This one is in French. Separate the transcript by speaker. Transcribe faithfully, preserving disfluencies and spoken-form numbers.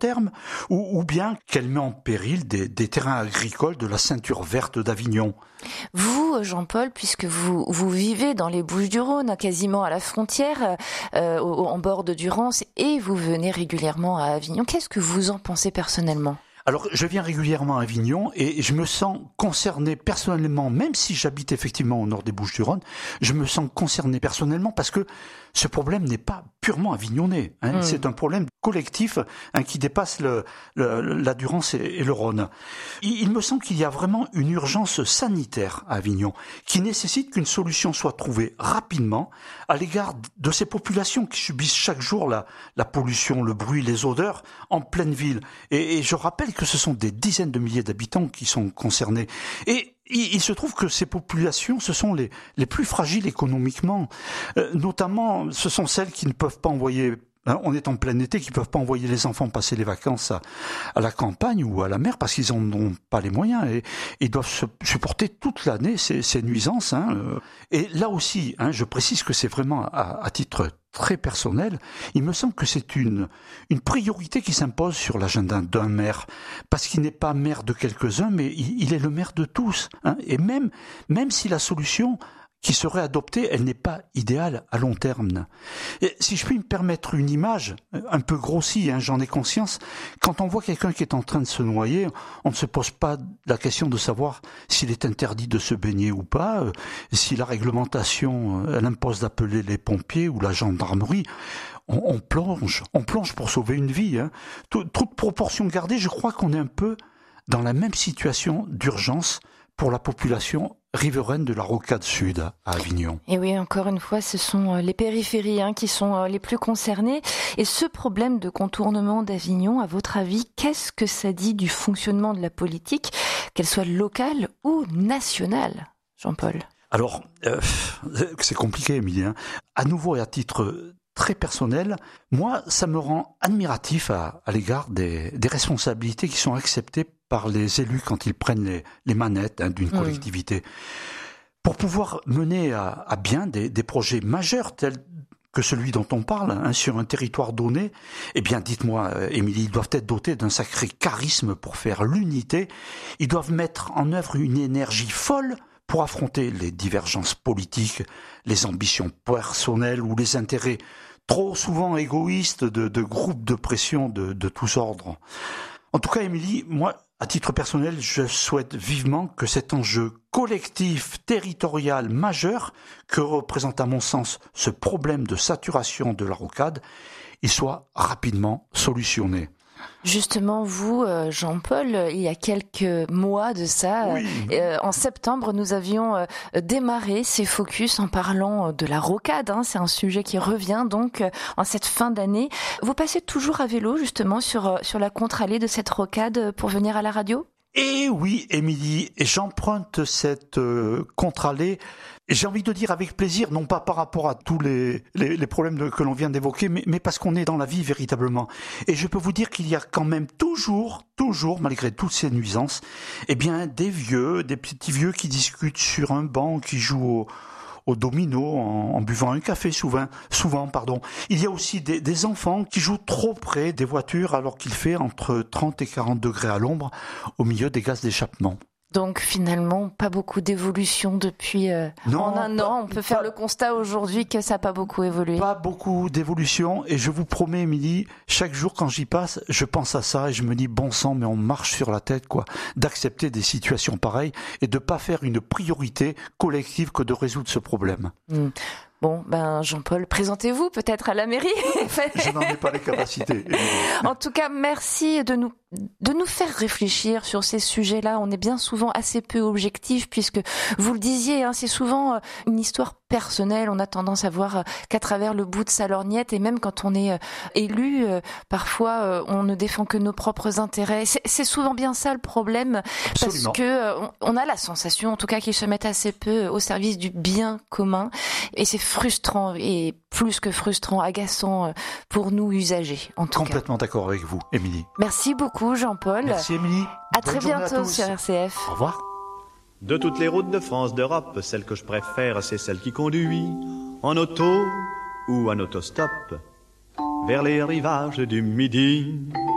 Speaker 1: terme, ou, ou bien qu'elle met en péril des, des terrains agricoles de la ceinture verte d'Avignon.
Speaker 2: Vous, Jean-Paul, puisque vous, vous vivez dans les Bouches-du-Rhône, quasiment à la frontière, euh, en bord de Durance, et vous venez régulièrement à Avignon, qu'est-ce que vous en pensez personnellement ?
Speaker 1: Alors, je viens régulièrement à Avignon et je me sens concerné personnellement, même si j'habite effectivement au nord des Bouches-du-Rhône, je me sens concerné personnellement parce que ce problème n'est pas purement avignonnais. Hein. Mmh. C'est un problème collectif hein, qui dépasse le, le, la Durance et, et le Rhône. Il, il me semble qu'il y a vraiment une urgence sanitaire à Avignon qui nécessite qu'une solution soit trouvée rapidement à l'égard de ces populations qui subissent chaque jour la, la pollution, le bruit, les odeurs en pleine ville. Et, et je rappelle que ce sont des dizaines de milliers d'habitants qui sont concernés. Et il, il se trouve que ces populations, ce sont les, les plus fragiles économiquement. Euh, notamment, ce sont celles qui ne peuvent pas envoyer... Hein, on est en plein été, qui ne peuvent pas envoyer les enfants passer les vacances à, à la campagne ou à la mer parce qu'ils n'en ont pas les moyens et, et ils doivent se, supporter toute l'année ces, ces nuisances. Hein. Et là aussi, hein, je précise que c'est vraiment à, à titre très personnel, il me semble que c'est une, une priorité qui s'impose sur l'agenda d'un maire, parce qu'il n'est pas maire de quelques-uns, mais il, il est le maire de tous. Hein. Et même, même si la solution qui serait adoptée, elle n'est pas idéale à long terme. Et si je puis me permettre une image, un peu grossie, hein, j'en ai conscience, quand on voit quelqu'un qui est en train de se noyer, on ne se pose pas la question de savoir s'il est interdit de se baigner ou pas, euh, si la réglementation, elle impose d'appeler les pompiers ou la gendarmerie. On, on plonge, on plonge pour sauver une vie. Hein. Tout, toute proportion gardée, je crois qu'on est un peu dans la même situation d'urgence pour la population riveraine de la Rocade Sud à Avignon.
Speaker 2: Et oui, encore une fois, ce sont les périphéries hein, qui sont les plus concernées. Et ce problème de contournement d'Avignon, à votre avis, qu'est-ce que ça dit du fonctionnement de la politique, qu'elle soit locale ou nationale, Jean-Paul ?
Speaker 1: Alors, euh, c'est compliqué, Émilie. Hein. À nouveau et à titre très personnel, moi, ça me rend admiratif à, à l'égard des, des responsabilités qui sont acceptées par les élus quand ils prennent les, les manettes hein, d'une mmh. collectivité. Pour pouvoir mener à, à bien des, des projets majeurs tels que celui dont on parle hein, sur un territoire donné, eh bien, dites-moi, Émilie, ils doivent être dotés d'un sacré charisme pour faire l'unité. Ils doivent mettre en œuvre une énergie folle pour affronter les divergences politiques, les ambitions personnelles ou les intérêts trop souvent égoïstes de, de groupes de pression de, de tous ordres. En tout cas, Émilie, moi, à titre personnel, je souhaite vivement que cet enjeu collectif, territorial, majeur, que représente à mon sens ce problème de saturation de la rocade, il soit rapidement solutionné.
Speaker 2: Justement, vous, Jean-Paul, il y a quelques mois de ça, oui. euh, en septembre, nous avions euh, démarré ces focus en parlant de la rocade. Hein, c'est un sujet qui revient donc euh, en cette fin d'année. Vous passez toujours à vélo, justement, sur, euh, sur la contre-allée de cette rocade pour venir à la radio ?
Speaker 1: Eh oui, Émilie, et j'emprunte cette euh, contre-allée, j'ai envie de dire avec plaisir, non pas par rapport à tous les, les, les problèmes de, que l'on vient d'évoquer, mais, mais parce qu'on est dans la vie véritablement. Et je peux vous dire qu'il y a quand même toujours, toujours, malgré toutes ces nuisances, eh bien des vieux, des petits vieux qui discutent sur un banc, qui jouent au au domino en, en buvant un café souvent, souvent pardon. Il y a aussi des, des enfants qui jouent trop près des voitures alors qu'il fait entre trente et quarante degrés à l'ombre au milieu des gaz d'échappement.
Speaker 2: Donc finalement, pas beaucoup d'évolution depuis euh, non, en un pas, an. On peut pas, faire le constat aujourd'hui que ça n'a pas beaucoup évolué.
Speaker 1: Pas beaucoup d'évolution et je vous promets, Émilie, chaque jour quand j'y passe, je pense à ça et je me dis bon sang, mais on marche sur la tête quoi, d'accepter des situations pareilles et de pas faire une priorité collective que de résoudre ce problème.
Speaker 2: Mmh. Bon, ben Jean-Paul, présentez-vous peut-être à la mairie.
Speaker 1: Je n'en ai pas les capacités.
Speaker 2: En tout cas, merci de nous de nous faire réfléchir sur ces sujets-là. On est bien souvent assez peu objectif puisque vous le disiez, hein, c'est souvent une histoire personnelle. On a tendance à voir qu'à travers le bout de sa lorgnette et même quand on est élu, parfois on ne défend que nos propres intérêts. C'est, c'est souvent bien ça le problème.
Speaker 1: Absolument.
Speaker 2: Parce que on a la sensation, en tout cas, qu'ils se mettent assez peu au service du bien commun et c'est frustrant et plus que frustrant, agaçant pour nous usagers. En tout
Speaker 1: Complètement
Speaker 2: cas.
Speaker 1: d'accord avec vous, Émilie.
Speaker 2: Merci beaucoup, Jean-Paul.
Speaker 1: Merci, Émilie.
Speaker 2: À Bonne très bientôt à sur R C F.
Speaker 1: Au revoir.
Speaker 3: De toutes les routes de France, d'Europe, celle que je préfère, c'est celle qui conduit en auto ou en autostop vers les rivages du Midi.